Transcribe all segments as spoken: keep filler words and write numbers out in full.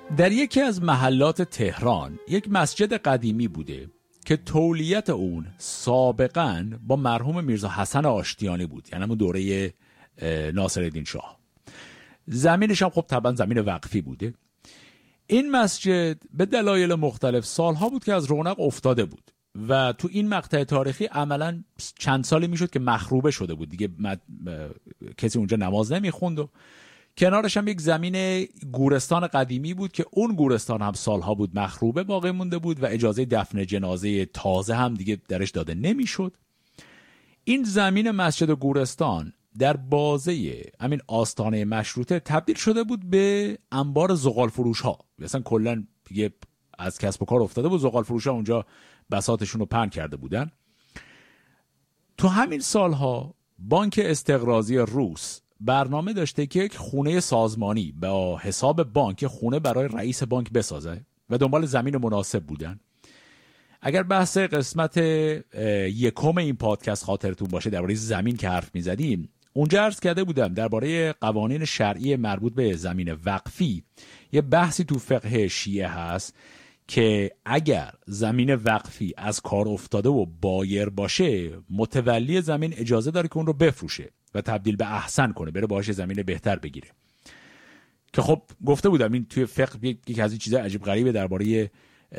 در یکی از محلات تهران یک مسجد قدیمی بوده که تولیت اون سابقاً با مرحوم میرزا حسن آشتیانی بود، یعنی همون دوره ناصرالدین شاه. زمینش هم خب طبعا زمین وقفی بوده. این مسجد به دلایل مختلف سالها بود که از رونق افتاده بود و تو این مقطع تاریخی عملاً چند سالی میشد که مخروبه شده بود دیگه، مد... کسی اونجا نماز نمیخوند و کنارش هم یک زمین گورستان قدیمی بود که اون گورستان هم سالها بود مخروبه باقی مونده بود و اجازه دفن جنازه تازه هم دیگه درش داده نمیشد. این زمین مسجد گورستان در بازه همین آستانه مشروطه تبدیل شده بود به انبار زغال فروش ها. مثلا کلا دیگه از کسب و کار افتاده بود، زغال فروش ها اونجا بساطشون رو پهن کرده بودن. تو همین سالها بانک استقراضی روس برنامه داشته که یک خونه سازمانی با حساب بانک خونه برای رئیس بانک بسازه و دنبال زمین مناسب بودن. اگر بحث قسمت یکم این پادکست خاطرتون باشه درباره زمین که حرف می‌زدیم، اونجا عرض کرده بودم درباره قوانین شرعی مربوط به زمین وقفی یه بحثی تو فقه شیعه هست که اگر زمین وقفی از کار افتاده و بایر باشه، متولی زمین اجازه داره که اون رو بفروشه و تبدیل به احسن کنه، بره باهاش زمین بهتر بگیره. که خب گفته بودم این توی فقه یکی از این چیزا عجیب غریبه درباره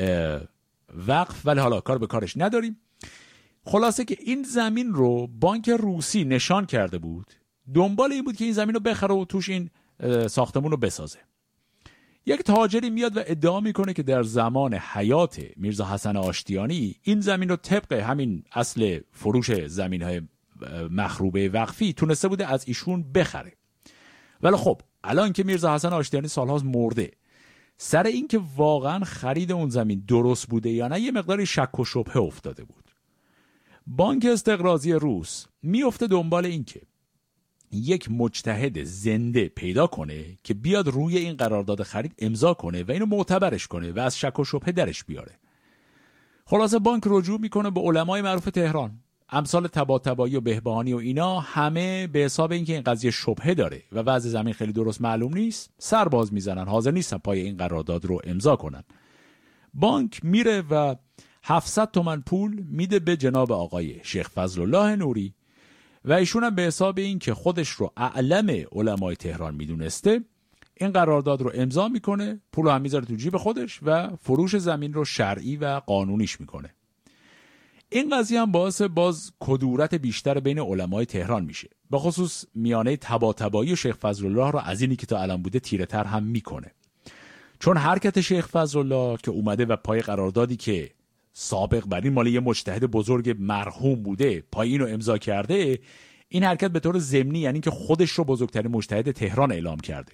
وقف، ولی حالا کار به کارش نداریم. خلاصه که این زمین رو بانک روسی نشان کرده بود، دنبال این بود که این زمین رو بخره و توش این ساختمون رو بسازه. یک تاجری میاد و ادعا میکنه که در زمان حیات میرزا حسن آشتیانی این زمین رو طبق همین اصل فروش زمین‌های مخروبه وقفی تونسته بوده از ایشون بخره. ولی خب الان که میرزا حسن آشتیانی سالهاست مرده، سر این که واقعا خرید اون زمین درست بوده یا نه یه مقداری شک و شبهه افتاده بود. بانک استقراضی روس میفته دنبال این که یک مجتهد زنده پیدا کنه که بیاد روی این قرارداد خرید امضا کنه و اینو معتبرش کنه و از شک و شبهه درش بیاره. خلاصه بانک رجوع میکنه به علمای معروف تهران، امثال طباطبایی و بهبهانی و اینا، همه به حساب اینکه این قضیه شبهه داره و وضع زمین خیلی درست معلوم نیست سر باز میزنن، حاضر نیستن پای این قرارداد رو امضا کنن. بانک میره و هفتصد تومن پول میده به جناب آقای شیخ فضل الله نوری و ایشون هم به حساب این که خودش رو اعلم علمای تهران میدونسته این قرارداد رو امضا میکنه، پول رو هم میذاره تو جیب خودش و فروش زمین رو شرعی و قانونیش میکنه. این قضیه هم باعث باز کدورت بیشتر بین علمای تهران میشه، به خصوص میانه طباطبایی و شیخ فضل الله رو از اینی که تا الان بوده تیره تر هم میکنه. چون حرکت شیخ فضل الله که اومده و پای قراردادی که سابق بر این مال یه مجتهد بزرگ مرحوم بوده پای اینو امضا کرده، این حرکت به طور ضمنی یعنی که خودش رو بزرگترین مجتهد تهران اعلام کرده.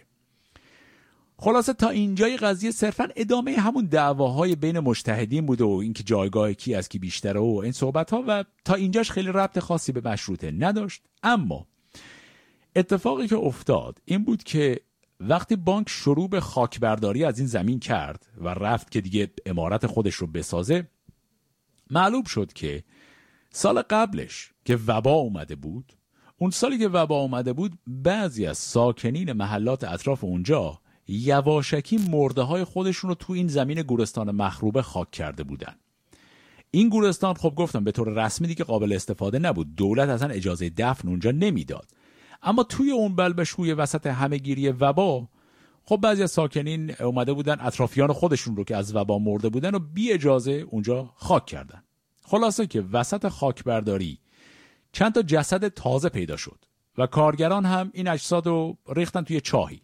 خلاصه تا اینجای قضیه صرفا ادامه همون دعواهای بین مجتهدین بوده و اینکه جایگاه کی از کی بیشتره و این صحبت ها و تا اینجاش خیلی ربط خاصی به مشروطه نداشت. اما اتفاقی که افتاد این بود که وقتی بانک شروع به خاکبرداری از این زمین کرد و رفت که دیگه عمارت خودش رو بسازه، معلوم شد که سال قبلش که وبا اومده بود، اون سالی که وبا اومده بود بعضی از ساکنین محلات اطراف اونجا یواشکی مرده های خودشون رو تو این زمین گورستان مخروبه خاک کرده بودن. این گورستان خب گفتم به طور رسمی دیگه قابل استفاده نبود، دولت اصلا اجازه دفن اونجا نمیداد. اما توی اون بلبشوی وسط همهگیری وبا خب بعضی از ساکنین اومده بودن اطرافیان خودشون رو که از وبا مرده بودن و بی اجازه اونجا خاک کردن. خلاصه که وسط خاکبرداری چند تا جسد تازه پیدا شد و کارگران هم این اجساد رو ریختن توی چاهی.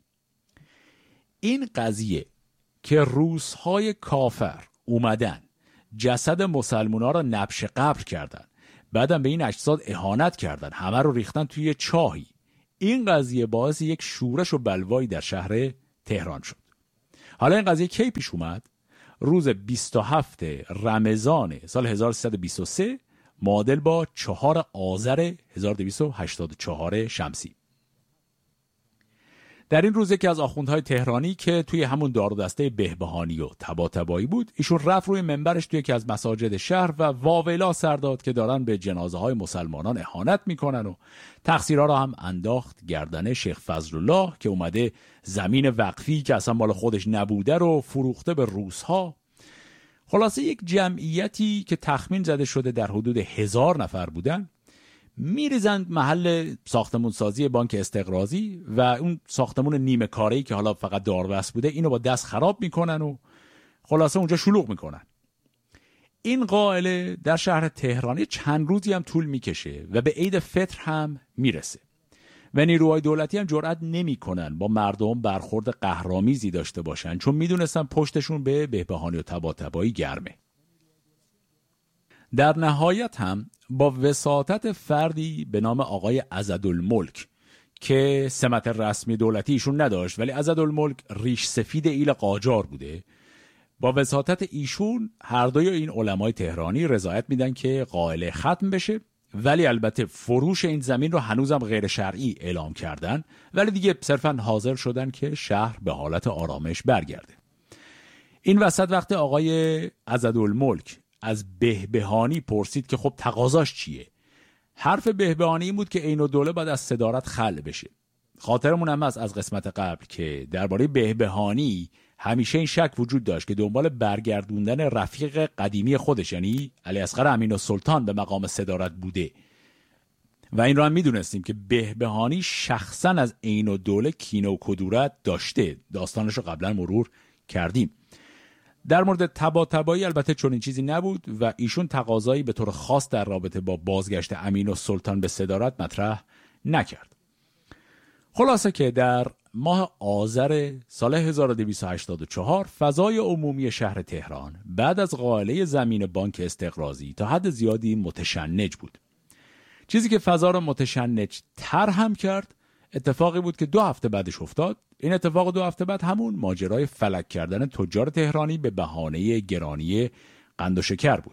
این قضیه که روس‌های کافر اومدن جسد مسلمونا رو نبش قبر کردن، بعدم به این اجساد اهانت کردن، همه رو ریختن توی چاهی، این قضیه باعث یک شورش و بلوایی در شهر تهران شد. حالا این قضیه کی پیش اومد؟ روز بیست و هفتم رمضان سال هزار و سیصد و بیست و سه معادل با چهار آذر هزار و دویست و هشتاد و چهار شمسی. در این روز که از آخوندهای تهرانی که توی همون دار و دسته بهبهانی و طباطبایی بود، ایشون رفت روی منبرش توی یکی از مساجد شهر و واویلا سر داد که دارن به جنازه های مسلمانان اهانت میکنن و تقصیرها را هم انداخت گردن شیخ فضل الله که اومده زمین وقفی که اصلا مال خودش نبوده رو فروخته به روس‌ها. خلاصه یک جمعیتی که تخمین زده شده در حدود هزار نفر بودن میریزند محل ساختمون سازی بانک استقراضی و اون ساختمون نیمه کاره‌ای که حالا فقط داربست بوده اینو با دست خراب میکنن و خلاصه اونجا شلوغ میکنن. این قائله در شهر تهران چند روزی هم طول میکشه و به عید فطر هم میرسه و نیروهای دولتی هم جرئت نمیکنن با مردم برخورد قهرآمیزی داشته باشن، چون میدونستن پشتشون به بهبهانی و طباطبایی گرمه. در نهایت هم با وساطت فردی به نام آقای عضدالملک که سمت رسمی دولتی ایشون نداشت ولی عضدالملک ریش سفید ایل قاجار بوده، با وساطت ایشون هر دوی این علمای تهرانی رضایت میدن که قائله ختم بشه، ولی البته فروش این زمین رو هنوزم غیر شرعی اعلام کردن، ولی دیگه صرفا حاضر شدن که شهر به حالت آرامش برگرده. این وسط وقت آقای عضدالملک از بهبهانی پرسید که خب تقاضاش چیه، حرف بهبهانی این بود که عین الدوله باید از صدارت خلع بشه. خاطرمون هم از از قسمت قبل که درباره بهبهانی همیشه این شک وجود داشت که دنبال برگردوندن رفیق قدیمی خودش یعنی علیاصغر امین‌السلطان به مقام صدارت بوده و این رو هم میدونستیم که بهبهانی شخصا از عین الدوله کینه و کدورت داشته، داستانش رو قبلا مرور کردیم. در مورد طباطبایی البته چون این چیزی نبود و ایشون تقاضایی به طور خاص در رابطه با بازگشت امین‌السلطان به صدارت مطرح نکرد. خلاصه که در ماه آذر سال هزار و دویست و هشتاد و چهار فضای عمومی شهر تهران بعد از قائله زمین بانک استقراضی تا حد زیادی متشنج بود. چیزی که فضا را متشنج تر هم کرد اتفاقی بود که دو هفته بعدش افتاد. این اتفاق دو هفته بعد همون ماجرای فلک کردن تجار تهرانی به بهانه گرانی قند و شکر بود.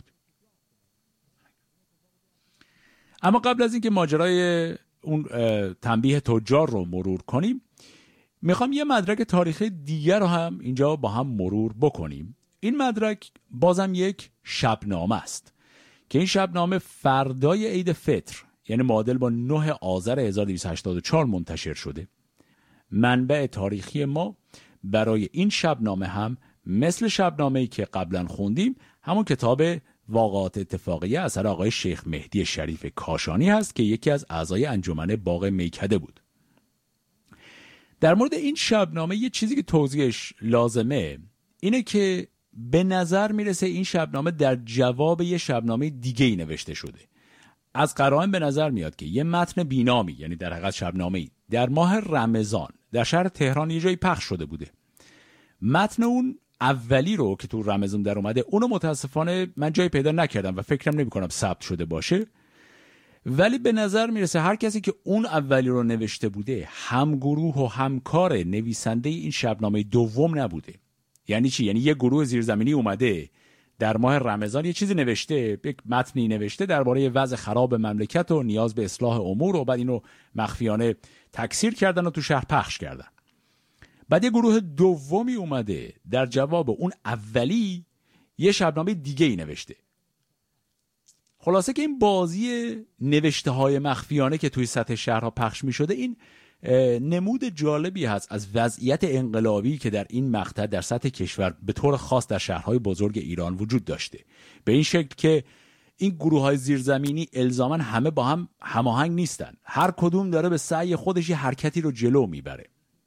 اما قبل از اینکه ماجرای اون تنبیه تجار رو مرور کنیم، میخوام یه مدرک تاریخی دیگر رو هم اینجا با هم مرور بکنیم. این مدرک بازم یک شبنامه است که این شبنامه فردای عید فطر یعنی معادل با نه آذر هزار و دویست و هشتاد و چهار منتشر شده. منبع تاریخی ما برای این شبنامه هم مثل شبنامه‌ای که قبلا خوندیم همون کتاب واقعات اتفاقیه اثر آقای شیخ مهدی شریف کاشانی هست که یکی از اعضای انجمن باغ میکده بود. در مورد این شبنامه یه چیزی که توضیحش لازمه اینه که به نظر میرسه این شبنامه در جواب یه شبنامه دیگه‌ای نوشته شده. از قرائن به نظر میاد که یه متن بینامی یعنی در حقیقت شبنامه‌ای در ماه رمضان در شهر تهران یه جایی پخش شده بوده. متن اون اولی رو که تو رمضان در اومده اونو متاسفانه من جایی پیدا نکردم و فکرم نمی‌کنم ثبت شده باشه، ولی به نظر میرسه هر کسی که اون اولی رو نوشته بوده همگروه و همکار نویسنده این شبنامه دوم نبوده. یعنی چی؟ یعنی یه گروه زیرزمینی اومده در ماه رمضان یه چیزی نوشته، یک متنی نوشته درباره وضع خراب مملکت و نیاز به اصلاح امور و بعد اینو مخفیانه تکثیر کردن و تو شهر پخش کردن. بعد یه گروه دومی اومده در جواب اون اولی یه شبنامه دیگه ای نوشته. خلاصه که این بازی نوشته های مخفیانه که توی سطح شهرها پخش می شده این نمود جالبی هست از وضعیت انقلابی که در این مقطع در سطح کشور به طور خاص در شهرهای بزرگ ایران وجود داشته، به این شکل که این گروه های زیرزمینی الزاماً همه با هم هماهنگ نیستن، هر کدوم داره به سعی خودش یه حرکتی رو جلو میبره.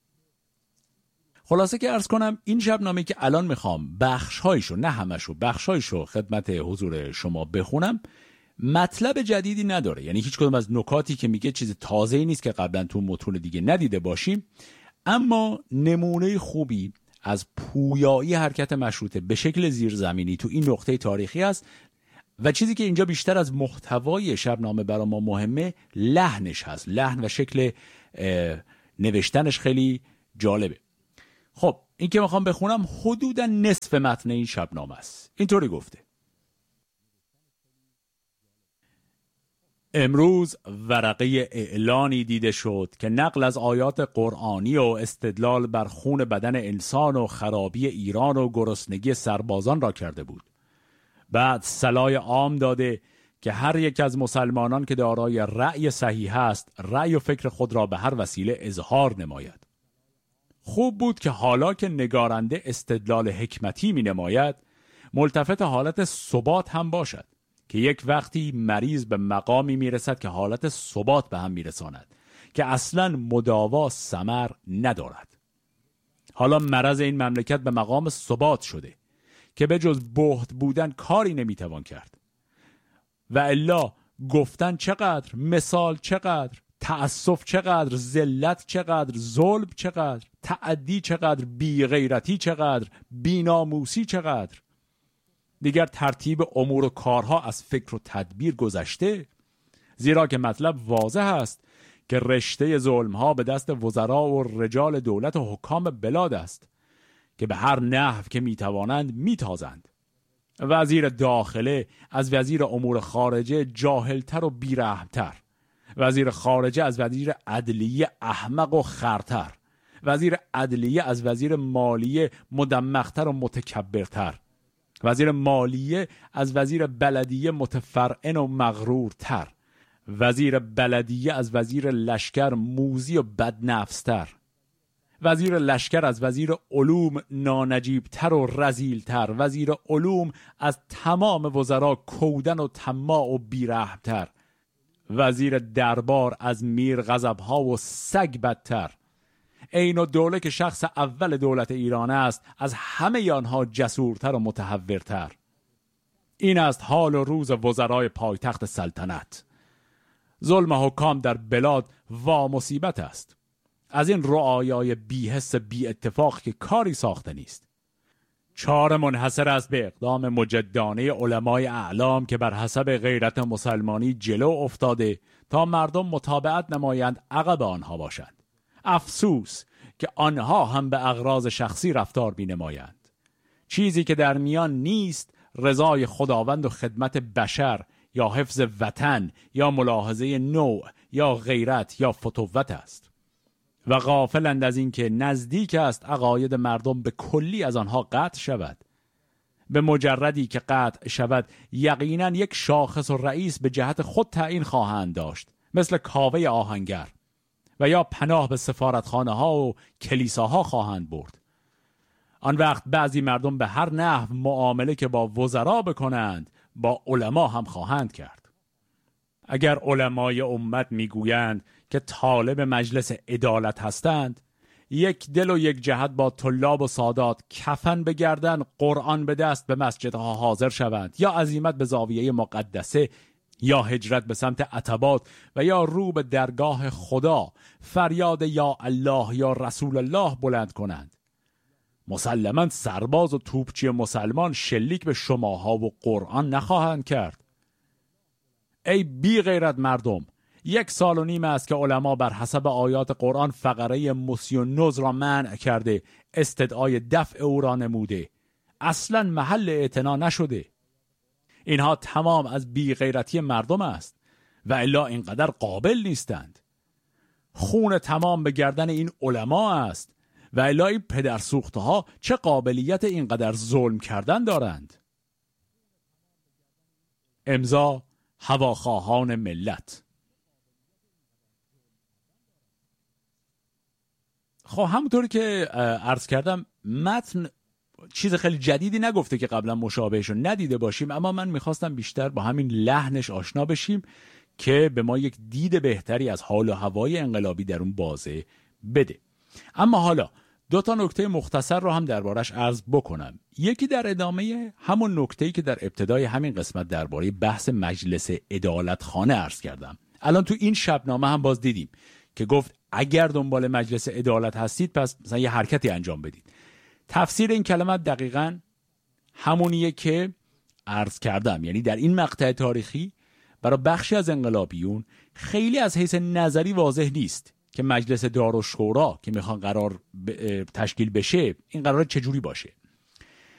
خلاصه که عرض کنم این شبنامه که الان میخوام بخش‌هایشو نه همشو بخش‌هایشو خدمت حضور شما بخونم مطلب جدیدی نداره، یعنی هیچ کدوم از نکاتی که میگه چیز تازه‌ای نیست که قبلا تو متون دیگه ندیده باشیم، اما نمونه خوبی از پویایی حرکت مشروطه به شکل زیرزمینی تو این نقطه تاریخی است و چیزی که اینجا بیشتر از محتوای شبنامه برای ما مهمه لحنش هست. لحن و شکل نوشتنش خیلی جالبه. خب این که میخوام بخونم حدوداً نصف متن این شبنامه است. اینطوری گفته: امروز ورقه اعلانی دیده شد که نقل از آیات قرآنی و استدلال بر خون بدن انسان و خرابی ایران و گرسنگی سربازان را کرده بود. بعد صلای عام داده که هر یک از مسلمانان که دارای رأی صحیح است، رأی و فکر خود را به هر وسیله اظهار نماید. خوب بود که حالا که نگارنده استدلال حکمتی می نماید، ملتفت حالت ثبات هم باشد که یک وقتی مریض به مقامی می رسد که حالت ثبات به هم می رساند که اصلاً مداوا ثمر ندارد. حالا مرض این مملکت به مقام ثبات شده که به جز بهت بودن کاری نمی توان کرد. و الا گفتن چقدر، مثال چقدر، تأسف چقدر، ذلت چقدر، ظلم چقدر، تعدی چقدر، بیغیرتی چقدر، بیناموسی چقدر. دیگر ترتیب امور و کارها از فکر و تدبیر گذشته، زیرا که مطلب واضح است که رشته ظلمها به دست وزرا و رجال دولت و حکام بلاد است که به هر نحو که میتوانند میتازند. وزیر داخله از وزیر امور خارجه جاهلتر و بیرحمتر، وزیر خارجه از وزیر عدلیه احمق و خرتر، وزیر عدلیه از وزیر مالیه مدمختر و متکبرتر، وزیر مالیه از وزیر بلدیه متفرعن و مغرورتر، وزیر بلدیه از وزیر لشکر موذی و بدنفستر، وزیر لشکر از وزیر علوم نانجیبتر و رذیلتر، وزیر علوم از تمام وزرا کودن و طماع و بیرحمتر، وزیر دربار از میر غضبها و سگ بدتر. عین الدوله که شخص اول دولت ایران است از همه آنها جسورتر و متحورتر. این است حال و روز وزرای پایتخت سلطنت. ظلم حکام در بلاد وا مصیبت است. از این رعایای بی‌حس بی اتفاق که کاری ساخته نیست. چاره منحصر است به اقدام مجدانه علمای اعلام که بر حسب غیرت مسلمانی جلو افتاده تا مردم متابعت نمایند عقب آنها باشند. افسوس که آنها هم به اغراض شخصی رفتار بی نمایند. چیزی که در میان نیست رضای خداوند و خدمت بشر یا حفظ وطن یا ملاحظه نوع یا غیرت یا فتوت است. و غافلند از این که نزدیک است عقاید مردم به کلی از آنها قطع شود. به مجردی که قطع شود یقینا یک شاخص و رئیس به جهت خود تعیین خواهند داشت، مثل کاوه آهنگر، و یا پناه به سفارتخانه ها و کلیساها خواهند برد. آن وقت بعضی مردم به هر نحو معامله که با وزرا بکنند با علما هم خواهند کرد. اگر علمای امت میگویند که طالب مجلس عدالت هستند، یک دل و یک جهت با طلاب و سادات کفن بگردن، قرآن به دست به مسجدها حاضر شوند، یا عزیمت به زاویه مقدسه، یا هجرت به سمت عتبات، و یا رو به درگاه خدا فریاد یا الله یا رسول الله بلند کنند. مسلماً سرباز و توپچی مسلمان شلیک به شماها و قرآن نخواهند کرد. ای بی غیرت مردم، یک سال و نیم است که علما بر حسب آیات قرآن فقره مسی و نز را منع کرده، استدعای دفع او را نموده، اصلا محل اعتنا نشده. اینها تمام از بی غیرتی مردم است و الا اینقدر قابل نیستند. خون تمام به گردن این علما است و الا این پدرسوخته ها چه قابلیت اینقدر ظلم کردن دارند. امضا هواخواهان ملت. خب همونطوری که عرض کردم متن چیز خیلی جدیدی نگفته که قبلا مشابهش رو ندیده باشیم، اما من میخواستم بیشتر با همین لحنش آشنا بشیم که به ما یک دید بهتری از حال و هوای انقلابی در اون بازه بده. اما حالا دو تا نکته مختصر رو هم دربارش عرض بکنم. یکی در ادامه همون نکته‌ای که در ابتدای همین قسمت درباره بحث مجلس عدالت خانه عرض کردم. الان تو این شبنامه هم باز دیدیم که گفت اگر دنبال مجلس عدالت هستید پس مثلا یه حرکتی انجام بدید. تفسیر این کلمه دقیقاً همونیه که عرض کردم، یعنی در این مقطع تاریخی برای بخشی از انقلابیون خیلی از حیث نظری واضح نیست که مجلس دارالشورا که میخوان قرار ب... تشکیل بشه این قرار چجوری باشه.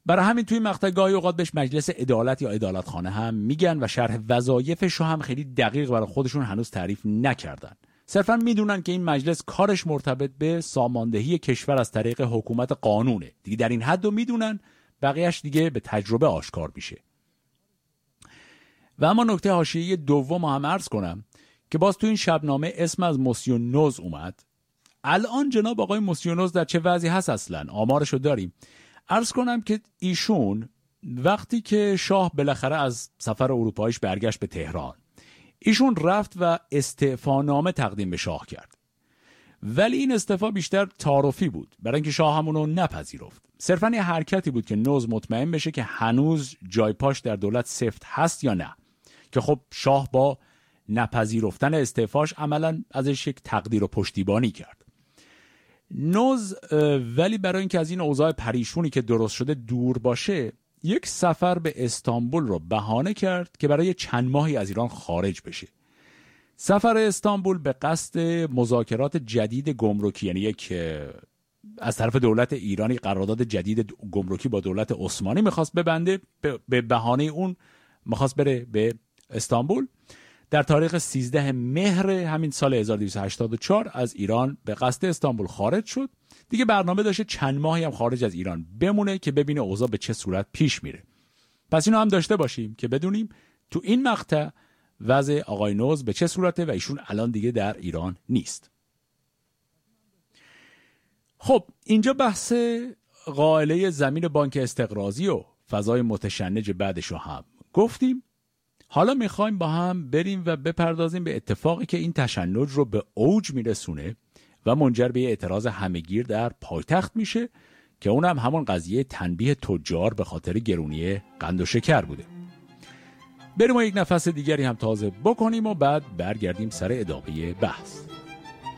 برای همین توی مقطع گاهی اوقات بهش مجلس عدالت یا عدالتخانه هم میگن و شرح وظایفش رو هم خیلی دقیق برای خودشون هنوز تعریف نکردن. صرفا میدونن که این مجلس کارش مرتبط به ساماندهی کشور از طریق حکومت قانونه. دیگه در این حد رو میدونن، بقیهش دیگه به تجربه آشکار میشه. و اما نکته حاشیه‌ای دوم هم عرض کنم که باز تو این شبنامه اسم از مسیو نوز اومد. الان جناب آقای مسیو نوز در چه وضعی هست اصلا؟ آمارشو داریم. عرض کنم که ایشون وقتی که شاه بالاخره از سفر اروپاییش برگشت به تهران، ایشون رفت و استعفانامه تقدیم به شاه کرد. ولی این استعفا بیشتر تعارفی بود، برای اینکه شاه همونو نپذیرفت. صرفا یه حرکتی بود که نوز مطمئن بشه که هنوز جای پاش در دولت سفت هست یا نه، که خب شاه با نپذیرفتن استعفاش عملاً ازش یک تقدیر و پشتیبانی کرد. نوز ولی برای اینکه از این اوضاع پریشونی که درست شده دور باشه، یک سفر به استانبول رو بهانه کرد که برای چند ماهی از ایران خارج بشه. سفر استانبول به قصد مذاکرات جدید گمرکی، یعنی یک از طرف دولت ایرانی قرارداد جدید گمرکی با دولت عثمانی میخواست ببنده، به بهانه اون میخواست بره به استانبول. در تاریخ سیزده مهر همین سال هزار و دویست و هشتاد و چهار از ایران به قصد استانبول خارج شد. دیگه برنامه داشته چند ماهی هم خارج از ایران بمونه که ببینه اوضاع به چه صورت پیش میره. پس اینو هم داشته باشیم که بدونیم تو این مقطع وضع آقای نوز به چه صورته و ایشون الان دیگه در ایران نیست. خب اینجا بحث قائله زمین بانک استقراضی و فضای متشنج بعدش رو هم گفتیم. حالا میخوایم با هم بریم و بپردازیم به اتفاقی که این تشنج رو به اوج میرسونه و منجر به اعتراض همهگیر در پایتخت میشه که اونم همون قضیه تنبیه تجار به خاطر گرونی قند و شکر بوده. بریم و یک نفس دیگری هم تازه بکنیم و بعد برگردیم سر ادامه بحث.